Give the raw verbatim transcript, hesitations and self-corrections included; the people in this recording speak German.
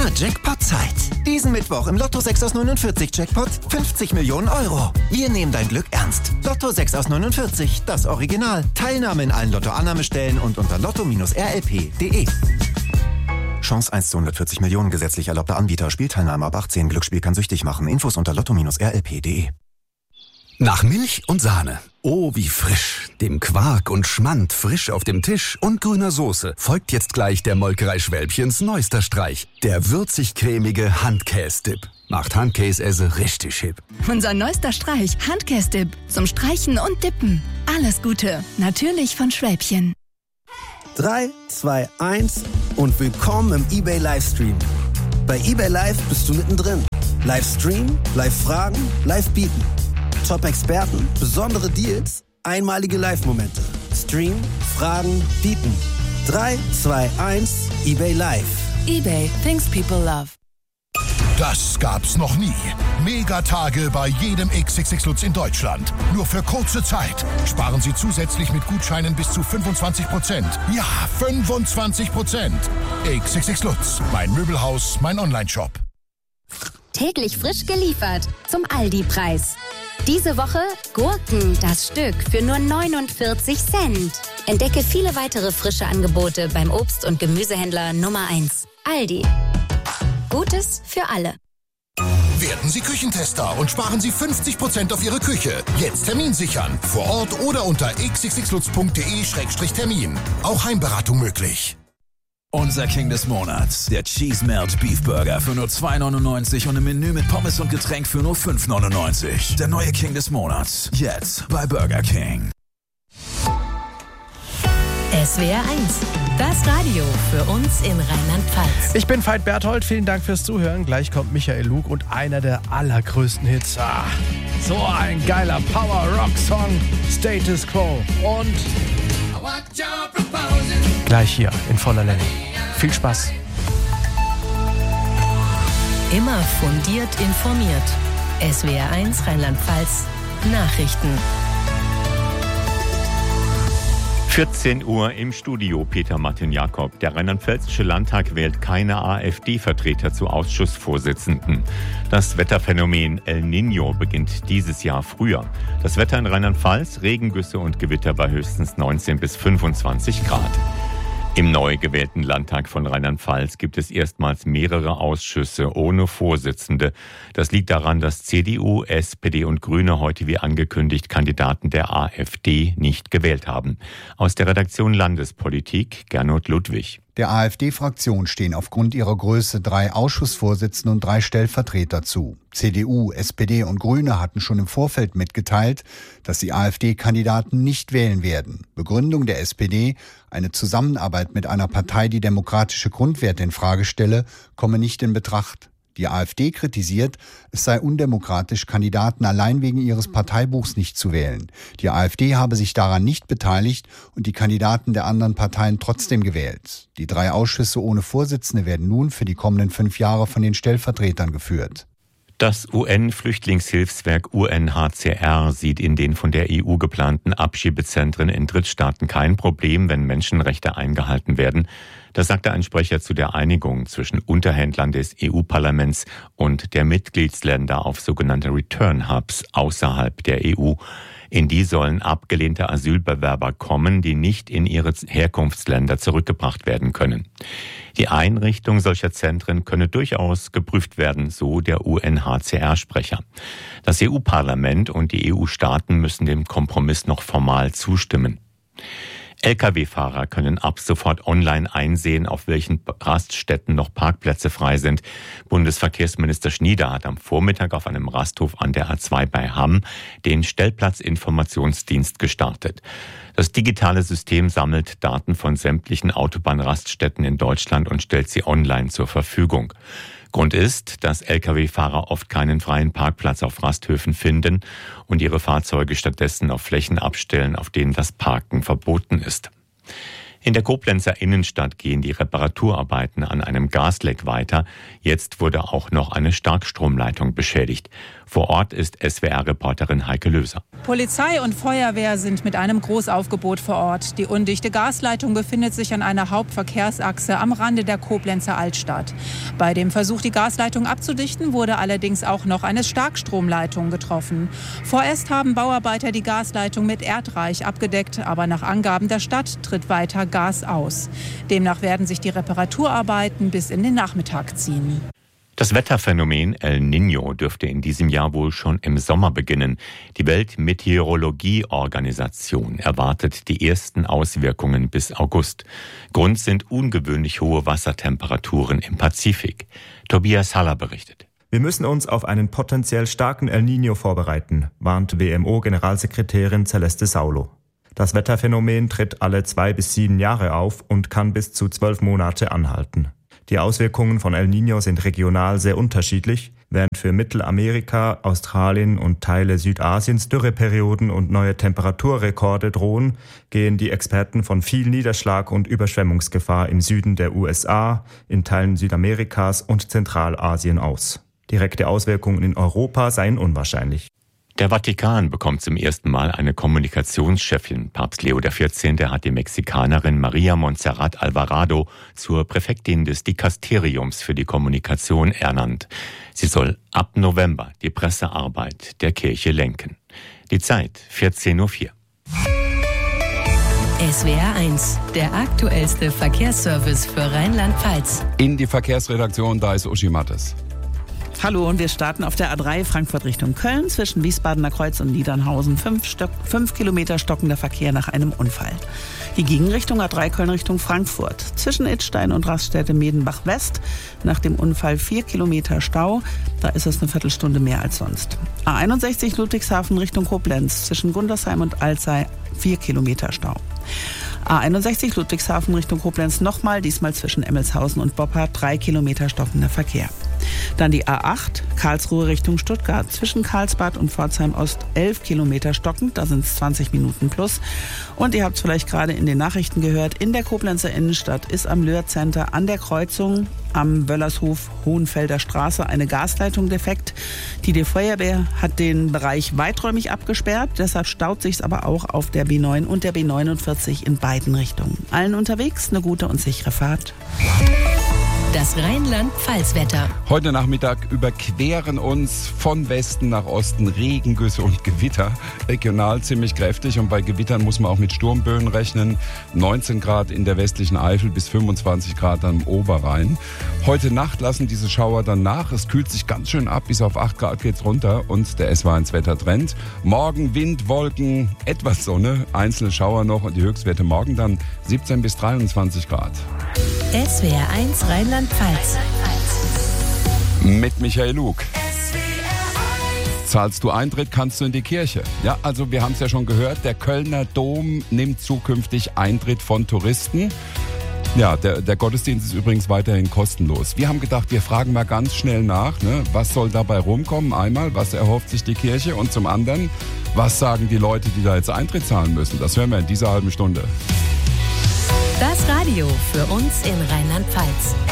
Ah, Jackpot-Zeit. Diesen Mittwoch im Lotto sechs aus neunundvierzig Jackpot fünfzig Millionen Euro. Wir nehmen dein Glück ernst. Lotto sechs aus neunundvierzig, das Original. Teilnahme in allen Lotto-Annahmestellen und unter lotto Bindestrich r l p punkt d e. Chance eins zu hundertvierzig Millionen, gesetzlich erlaubter Anbieter. Spielteilnahme ab achtzehn. Glücksspiel kann süchtig machen. Infos unter lotto Bindestrich r l p punkt d e. Nach Milch und Sahne. Oh, wie frisch. Dem Quark und Schmand frisch auf dem Tisch und grüner Soße folgt jetzt gleich der Molkerei Schwälbchens neuester Streich. Der würzig-cremige Handkäse-Dip. Macht Handkäse richtig hip. Unser neuester Streich, Handkäse-Dip. Zum Streichen und Dippen. Alles Gute. Natürlich von Schwälbchen. drei, zwei, eins und willkommen im eBay Livestream. Bei eBay Live bist du mittendrin. Livestream, Live-Fragen, Live-Bieten. Top-Experten, besondere Deals, einmalige Live-Momente. Stream, Fragen, Bieten. drei, zwei, eins, eBay Live. eBay, things people love. Das gab's noch nie. Megatage bei jedem X X X Lutz in Deutschland. Nur für kurze Zeit. Sparen Sie zusätzlich mit Gutscheinen bis zu fünfundzwanzig Prozent. Ja, fünfundzwanzig Prozent. X X X Lutz, mein Möbelhaus, mein Onlineshop. Täglich frisch geliefert zum Aldi-Preis. Diese Woche Gurken, das Stück, für nur neunundvierzig Cent. Entdecke viele weitere frische Angebote beim Obst- und Gemüsehändler Nummer eins. Aldi. Gutes für alle. Werden Sie Küchentester und sparen Sie fünfzig Prozent auf Ihre Küche. Jetzt Termin sichern. Vor Ort oder unter x x x lutz punkt d e Schrägstrich Termin. Auch Heimberatung möglich. Unser King des Monats, der Cheese Melt Beef Burger für nur zwei neunundneunzig und ein Menü mit Pommes und Getränk für nur fünf neunundneunzig. Der neue King des Monats, jetzt bei Burger King. S W R eins, das Radio für uns in Rheinland-Pfalz. Ich bin Veit Berthold, vielen Dank fürs Zuhören. Gleich kommt Michael Luke und einer der allergrößten Hits. Ah, so ein geiler Power-Rock-Song, Status Quo. Und gleich hier in voller Länge. Viel Spaß. Immer fundiert informiert. S W R eins Rheinland-Pfalz Nachrichten. vierzehn Uhr im Studio, Peter Martin Jakob. Der Rheinland-Pfälzische Landtag wählt keine AfD-Vertreter zu Ausschussvorsitzenden. Das Wetterphänomen El Niño beginnt dieses Jahr früher. Das Wetter in Rheinland-Pfalz, Regengüsse und Gewitter bei höchstens neunzehn bis fünfundzwanzig Grad. Im neu gewählten Landtag von Rheinland-Pfalz gibt es erstmals mehrere Ausschüsse ohne Vorsitzende. Das liegt daran, dass C D U, S P D und Grüne heute wie angekündigt Kandidaten der AfD nicht gewählt haben. Aus der Redaktion Landespolitik Gernot Ludwig. Der AfD-Fraktion stehen aufgrund ihrer Größe drei Ausschussvorsitzende und drei Stellvertreter zu. C D U, S P D und Grüne hatten schon im Vorfeld mitgeteilt, dass sie AfD-Kandidaten nicht wählen werden. Begründung der S P D, eine Zusammenarbeit mit einer Partei, die demokratische Grundwerte in Frage stelle, komme nicht in Betracht. Die AfD kritisiert, es sei undemokratisch, Kandidaten allein wegen ihres Parteibuchs nicht zu wählen. Die AfD habe sich daran nicht beteiligt und die Kandidaten der anderen Parteien trotzdem gewählt. Die drei Ausschüsse ohne Vorsitzende werden nun für die kommenden fünf Jahre von den Stellvertretern geführt. Das U N-Flüchtlingshilfswerk U N H C R sieht in den von der E U geplanten Abschiebezentren in Drittstaaten kein Problem, wenn Menschenrechte eingehalten werden. Das sagte ein Sprecher zu der Einigung zwischen Unterhändlern des E U-Parlaments und der Mitgliedsländer auf sogenannte Return Hubs außerhalb der E U. In die sollen abgelehnte Asylbewerber kommen, die nicht in ihre Herkunftsländer zurückgebracht werden können. Die Einrichtung solcher Zentren könne durchaus geprüft werden, so der U N H C R-Sprecher. Das E U-Parlament und die E U-Staaten müssen dem Kompromiss noch formal zustimmen. L K W-Fahrer können ab sofort online einsehen, auf welchen Raststätten noch Parkplätze frei sind. Bundesverkehrsminister Schnieder hat am Vormittag auf einem Rasthof an der A zwei bei Hamm den Stellplatzinformationsdienst gestartet. Das digitale System sammelt Daten von sämtlichen Autobahnraststätten in Deutschland und stellt sie online zur Verfügung. Grund ist, dass L K W-Fahrer oft keinen freien Parkplatz auf Rasthöfen finden und ihre Fahrzeuge stattdessen auf Flächen abstellen, auf denen das Parken verboten ist. In der Koblenzer Innenstadt gehen die Reparaturarbeiten an einem Gasleck weiter. Jetzt wurde auch noch eine Starkstromleitung beschädigt. Vor Ort ist S W R-Reporterin Heike Löser. Polizei und Feuerwehr sind mit einem Großaufgebot vor Ort. Die undichte Gasleitung befindet sich an einer Hauptverkehrsachse am Rande der Koblenzer Altstadt. Bei dem Versuch, die Gasleitung abzudichten, wurde allerdings auch noch eine Starkstromleitung getroffen. Vorerst haben Bauarbeiter die Gasleitung mit Erdreich abgedeckt, aber nach Angaben der Stadt tritt weiter Gas aus. Demnach werden sich die Reparaturarbeiten bis in den Nachmittag ziehen. Das Wetterphänomen El Niño dürfte in diesem Jahr wohl schon im Sommer beginnen. Die Weltmeteorologieorganisation erwartet die ersten Auswirkungen bis August. Grund sind ungewöhnlich hohe Wassertemperaturen im Pazifik. Tobias Haller berichtet. Wir müssen uns auf einen potenziell starken El Niño vorbereiten, warnt W M O-Generalsekretärin Celeste Saulo. Das Wetterphänomen tritt alle zwei bis sieben Jahre auf und kann bis zu zwölf Monate anhalten. Die Auswirkungen von El Niño sind regional sehr unterschiedlich. Während für Mittelamerika, Australien und Teile Südasiens Dürreperioden und neue Temperaturrekorde drohen, gehen die Experten von viel Niederschlag und Überschwemmungsgefahr im Süden der U S A, in Teilen Südamerikas und Zentralasien aus. Direkte Auswirkungen in Europa seien unwahrscheinlich. Der Vatikan bekommt zum ersten Mal eine Kommunikationschefin. Papst Leo der vierzehnte hat die Mexikanerin Maria Montserrat Alvarado zur Präfektin des Dikasteriums für die Kommunikation ernannt. Sie soll ab November die Pressearbeit der Kirche lenken. Die Zeit vierzehn Uhr vier. S W R eins, der aktuellste Verkehrsservice für Rheinland-Pfalz. In die Verkehrsredaktion, da ist Uschi Mattes. Hallo, und wir starten auf der A drei Frankfurt Richtung Köln zwischen Wiesbadener Kreuz und Niedernhausen. Fünf, Stock, fünf Kilometer stockender Verkehr nach einem Unfall. Die Gegenrichtung A drei Köln Richtung Frankfurt. Zwischen Idstein und Raststätte Medenbach West nach dem Unfall vier Kilometer Stau. Da ist es eine Viertelstunde mehr als sonst. A einundsechzig Ludwigshafen Richtung Koblenz zwischen Gundersheim und Alzey vier Kilometer Stau. A einundsechzig Ludwigshafen Richtung Koblenz nochmal, diesmal zwischen Emmelshausen und Boppard, drei Kilometer stockender Verkehr. Dann die A acht, Karlsruhe Richtung Stuttgart, zwischen Karlsbad und Pforzheim Ost elf Kilometer stockend, da sind es zwanzig Minuten plus. Und ihr habt es vielleicht gerade in den Nachrichten gehört, in der Koblenzer Innenstadt ist am Löhr Center an der Kreuzung am Wöllershof Hohenfelder Straße eine Gasleitung defekt. Die D Feuerwehr hat den Bereich weiträumig abgesperrt, deshalb staut sich's aber auch auf der B neun und der B neunundvierzig in beiden Richtungen. Allen unterwegs eine gute und sichere Fahrt. Das Rheinland-Pfalz-Wetter. Heute Nachmittag überqueren uns von Westen nach Osten Regengüsse und Gewitter. Regional ziemlich kräftig und bei Gewittern muss man auch mit Sturmböen rechnen. neunzehn Grad in der westlichen Eifel bis fünfundzwanzig Grad am Oberrhein. Heute Nacht lassen diese Schauer dann nach. Es kühlt sich ganz schön ab, bis auf acht Grad geht's runter und der S W R eins Wettertrend. Morgen Wind, Wolken, etwas Sonne, einzelne Schauer noch und die Höchstwerte morgen dann siebzehn bis dreiundzwanzig Grad. S W R eins Rheinland-Pfalz. Mit Michael Lug. Zahlst du Eintritt, kannst du in die Kirche. Ja, also wir haben es ja schon gehört, der Kölner Dom nimmt zukünftig Eintritt von Touristen. Ja, der, der Gottesdienst ist übrigens weiterhin kostenlos. Wir haben gedacht, wir fragen mal ganz schnell nach, ne, was soll dabei rumkommen? Einmal, was erhofft sich die Kirche? Und zum anderen, was sagen die Leute, die da jetzt Eintritt zahlen müssen? Das hören wir in dieser halben Stunde. Das Radio für uns in Rheinland-Pfalz.